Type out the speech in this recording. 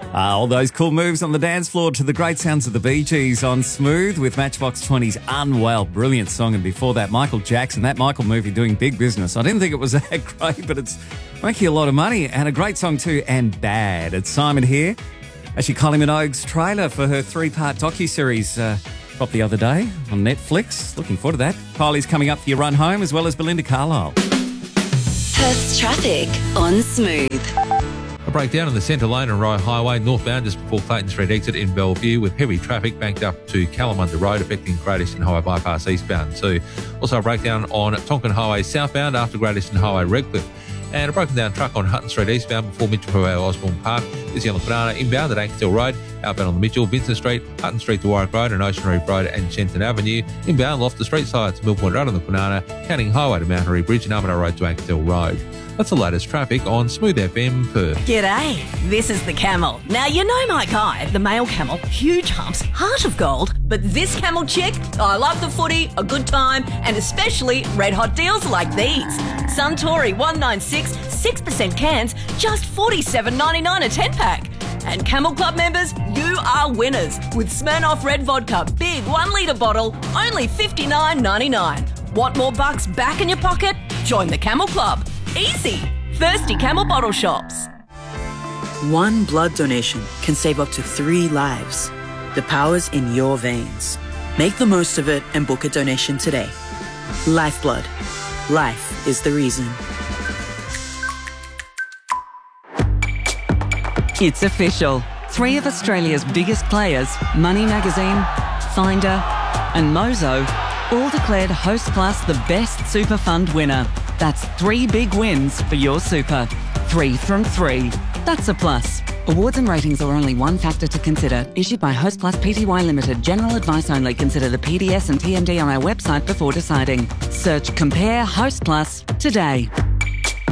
All those cool moves on the dance floor to the great sounds of the Bee Gees on Smooth with Matchbox 20's Unwell. Brilliant song. And before that, Michael Jackson, that Michael movie doing big business. I didn't think it was that great, but it's making a lot of money. And a great song too, and Bad. It's Simon here. Actually, Kylie Minogue's trailer for her 3-part docuseries dropped the other day on Netflix. Looking forward to that. Kylie's coming up for your run home, as well as Belinda Carlisle. Perth's traffic on Smooth. A breakdown on the Centre Lane and Rye Highway northbound just before Clayton Street exit in Bellevue, with heavy traffic banked up to Kalamunda Road affecting Great Eastern Highway bypass eastbound too. Also a breakdown on Tonkin Highway southbound after Great Eastern Highway Redcliffe. And a broken down truck on Hutton Street eastbound before Mitchell Freeway Osborne Park. Busy on the Banana inbound at Ankerstell Road, outbound on the Mitchell, Vincent Street, Hutton Street to Warwick Road and Ocean Reef Road and Shenton Avenue. Inbound Loftus Street side to Mill Point Road on the Banana, Canning Highway to Mount Henry Bridge and Armadale Road to Ankerstell Road. That's the latest traffic on Smooth FM Perth. G'day, this is the Camel. Now, you know my guy, the male camel, huge humps, heart of gold. But this camel chick, I love the footy, a good time, and especially red hot deals like these. Suntory 196, 6% cans, just $47.99 a 10-pack. And Camel Club members, you are winners with Smirnoff Red Vodka, big 1 litre bottle, only $59.99. Want more bucks back in your pocket? Join the Camel Club. Easy. Thirsty Camel bottle shops. One blood donation can save up to 3 lives. The power's in your veins. Make the most of it and book a donation today. Lifeblood. Life is the reason. It's official. 3 of Australia's biggest players, Money Magazine, Finder and Mozo, all declared Hostplus the best super fund winner. That's 3 big wins for your super. 3 from 3. That's a plus. Awards and ratings are only one factor to consider. Issued by Hostplus Pty Limited. General advice only. Consider the PDS and TMD on our website before deciding. Search Compare Hostplus today.